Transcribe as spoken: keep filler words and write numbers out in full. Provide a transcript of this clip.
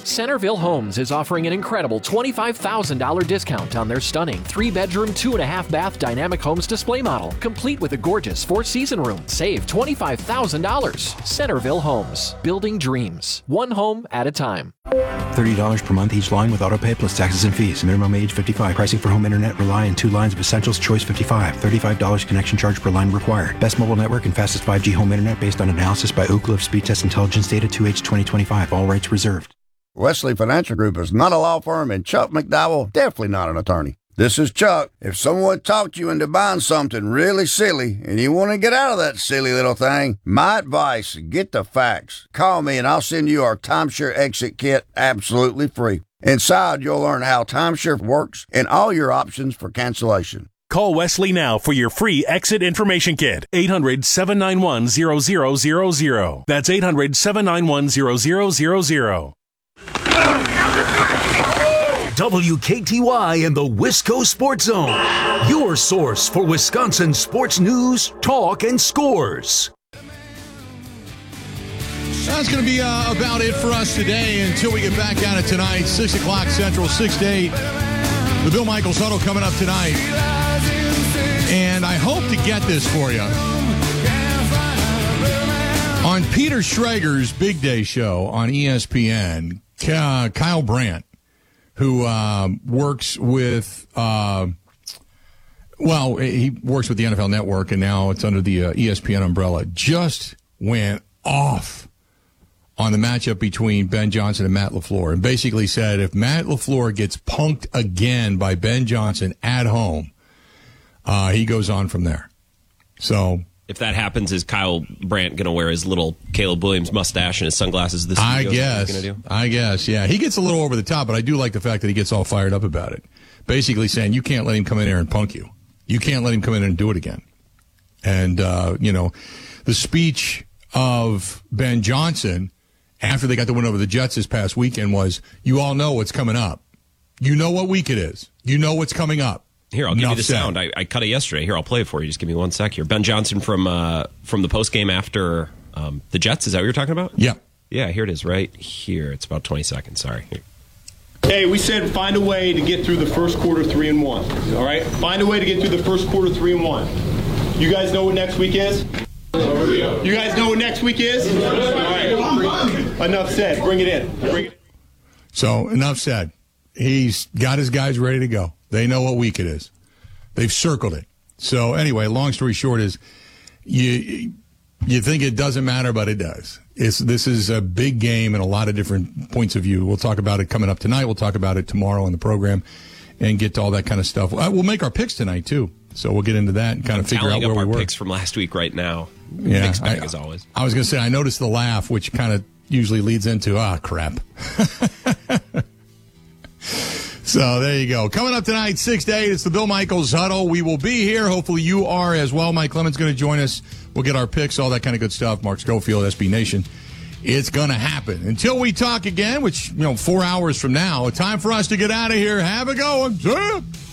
Centerville Homes is offering an incredible twenty-five thousand dollars discount on their stunning three-bedroom, two-and-a-half-bath Dynamic Homes display model, complete with a gorgeous four-season room. Save twenty-five thousand dollars. Centerville Homes, building dreams, one home at a time. thirty dollars per month each line with autopay plus taxes and fees. Minimum age fifty-five. Pricing for home internet rely on two lines of Essentials Choice fifty-five. thirty-five dollars connection charge per line required. Best mobile network and fastest five G home internet based on analysis by Oak Cliff Speed Test Intelligence Data two H twenty twenty-five. All rights reserved. Wesley Financial Group is not a law firm, and Chuck McDowell definitely not an attorney. This is Chuck. If someone talked you into buying something really silly and you want to get out of that silly little thing, my advice, get the facts. Call me and I'll send you our timeshare exit kit absolutely free. Inside, you'll learn how timeshare works and all your options for cancellation. Call Wesley now for your free exit information kit. eight hundred, seven nine one, zero zero zero zero. That's eight hundred, seven nine one, zero zero zero zero. W K T Y and the Wisco Sports Zone, your source for Wisconsin sports news, talk, and scores. That's going to be uh, about it for us today until we get back at it tonight. six o'clock Central, six to eight. The Bill Michaels Huddle coming up tonight. And I hope to get this for you. On Peter Schrager's Big Day show on E S P N, Kyle Brandt, who uh, works with, uh, well, he works with the N F L Network, and now it's under the uh, E S P N umbrella, just went off on the matchup between Ben Johnson and Matt LaFleur, and basically said if Matt LaFleur gets punked again by Ben Johnson at home, uh, he goes on from there. So if that happens, is Kyle Brandt going to wear his little Caleb Williams mustache and his sunglasses this week? I guess. Gonna do? I guess, yeah. He gets a little over the top, but I do like the fact that he gets all fired up about it. Basically saying you can't let him come in there and punk you. You can't let him come in and do it again. And, uh, you know, the speech of Ben Johnson after they got the win over the Jets this past weekend was, you all know what's coming up. You know what week it is. You know what's coming up. Here, I'll give Enough you the said. sound. I, I cut it yesterday. Here, I'll play it for you. Just give me one sec here. Ben Johnson from uh, from the postgame after um, the Jets. Is that what you're talking about? Yeah. Yeah, here it is right here. It's about twenty seconds. Sorry. Here. Hey, we said find a way to get through the first quarter three and one. All right? Find a way to get through the first quarter three and one. You guys know what next week is? You guys know what next week is? All right. Enough said. Bring it in. Bring it in. So, enough said. He's got his guys ready to go. They know what week it is. They've circled it. So, anyway, long story short is you you think it doesn't matter, but it does. It's This is a big game and a lot of different points of view. We'll talk about it coming up tonight. We'll talk about it tomorrow on the program and get to all that kind of stuff. We'll make our picks tonight, too. So we'll get into that and kind I'm of figure out where up we our were. picks from last week right now. Yeah, Mixed bag I, as always. I was going to say, I noticed the laugh, which kind of usually leads into, ah, crap. So there you go. Coming up tonight, six to eight, it's the Bill Michaels Huddle. We will be here. Hopefully you are as well. Mike Clemens going to join us. We'll get our picks, all that kind of good stuff. Mark Schofield, S B Nation. It's going to happen. Until we talk again, which, you know, four hours from now, time for us to get out of here. Have a go. See ya.